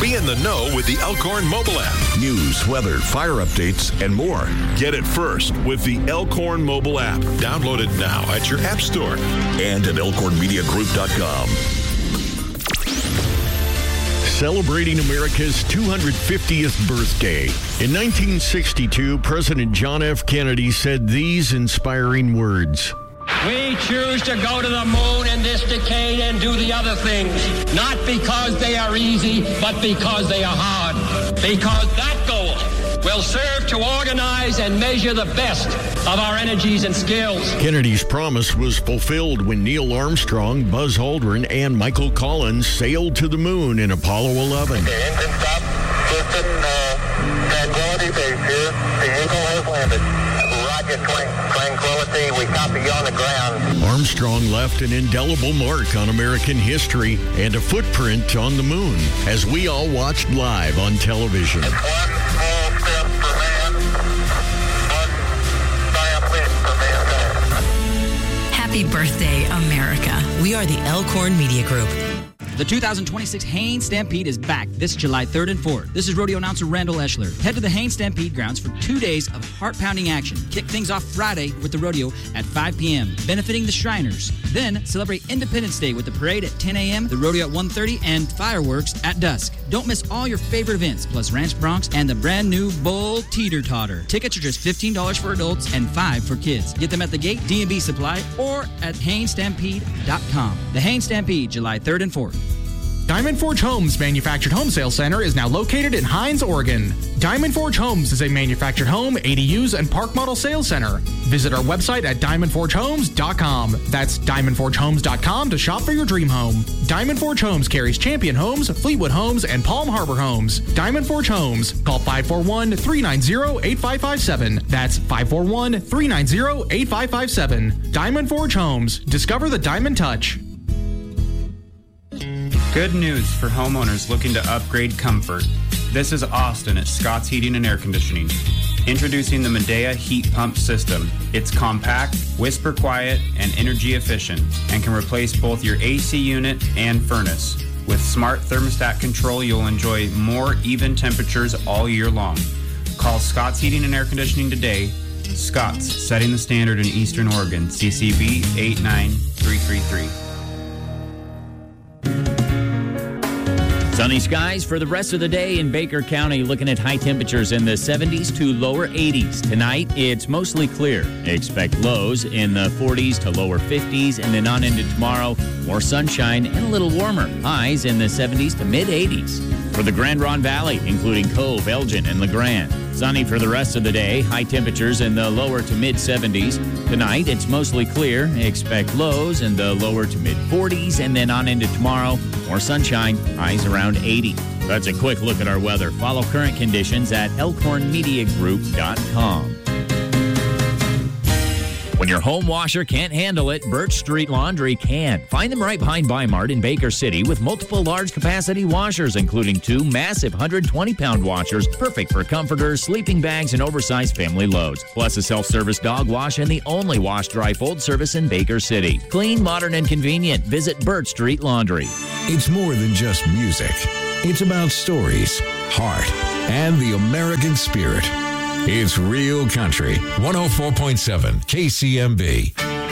Be in the know with the Elkhorn mobile app. News, weather, fire updates, and more. Get it first with the Elkhorn mobile app. Download it now at your app store. And at elkhornmediagroup.com. Celebrating America's 250th birthday. In 1962, President John F. Kennedy said these inspiring words. We choose to go to the moon in this decade and do the other things, not because they are easy, but because they are hard. Because that goal will serve to organize and measure the best of our energies and skills. Kennedy's promise was fulfilled when Neil Armstrong, Buzz Aldrin, and Michael Collins sailed to the moon in Apollo 11. The engine stop. Houston, Tranquility Base here. The Eagle has landed. Roger, Tranquility. We copy you on the ground. Armstrong left an indelible mark on American history and a footprint on the moon as we all watched live on television. One small step for man, one giant leap for mankind. Happy birthday, America. We are the Elkhorn Media Group. The 2026 Haines Stampede is back this July 3rd and 4th. This is rodeo announcer Randall Eschler. Head to the Haines Stampede grounds for 2 days of heart-pounding action. Kick things off Friday with the rodeo at 5 p.m., benefiting the Shriners. Then celebrate Independence Day with the parade at 10 a.m., the rodeo at 1:30, and fireworks at dusk. Don't miss all your favorite events, plus Ranch Bronx and the brand new Bull Teeter Totter. Tickets are just $15 for adults and $5 for kids. Get them at the gate, D&B Supply, or at HainesStampede.com. The Haines Stampede, July 3rd and 4th. Diamond Forge Homes Manufactured Home Sales Center is now located in Hines, Oregon. Diamond Forge Homes is a manufactured home, ADUs, and park model sales center. Visit our website at DiamondForgeHomes.com. That's DiamondForgeHomes.com to shop for your dream home. Diamond Forge Homes carries Champion Homes, Fleetwood Homes, and Palm Harbor Homes. Diamond Forge Homes. Call 541-390-8557. That's 541-390-8557. Diamond Forge Homes. Discover the Diamond Touch. Good news for homeowners looking to upgrade comfort. This is Austin at Scott's Heating and Air Conditioning. Introducing the Medea Heat Pump System. It's compact, whisper quiet, and energy efficient, and can replace both your AC unit and furnace. With smart thermostat control, you'll enjoy more even temperatures all year long. Call Scott's Heating and Air Conditioning today. Scott's, setting the standard in Eastern Oregon. CCB 89333. Sunny skies for the rest of the day in Baker County, looking at high temperatures in the 70s to lower 80s. Tonight, it's mostly clear. Expect lows in the 40s to lower 50s, and then on into tomorrow, more sunshine and a little warmer. Highs in the 70s to mid-80s. For the Grand Ronde Valley, including Cove, Elgin, and LeGrand. Sunny for the rest of the day. High temperatures in the lower to mid-70s. Tonight, it's mostly clear. Expect lows in the lower to mid-40s, and then on into tomorrow, more sunshine, highs around 80. That's a quick look at our weather. Follow current conditions at elkhornmediagroup.com. When your home washer can't handle it, Birch Street Laundry can. Find them right behind Bi-Mart in Baker City with multiple large-capacity washers, including 2 massive 120-pound washers, perfect for comforters, sleeping bags, and oversized family loads. Plus a self-service dog wash and the only wash-dry fold service in Baker City. Clean, modern, and convenient. Visit Birch Street Laundry. It's more than just music. It's about stories, heart, and the American spirit. It's Real Country, 104.7 KCMB.